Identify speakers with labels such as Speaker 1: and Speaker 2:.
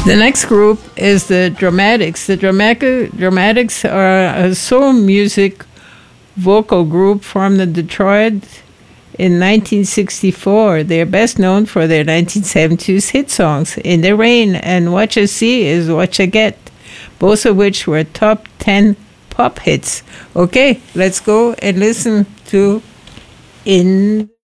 Speaker 1: The next group is the Dramatics. The Dramatics are a soul music vocal group formed in Detroit in 1964. They are best known for their 1970s hit songs, In the Rain and What You See Is What You Get, both of which were top 10 pop hits. Okay, let's go and listen to In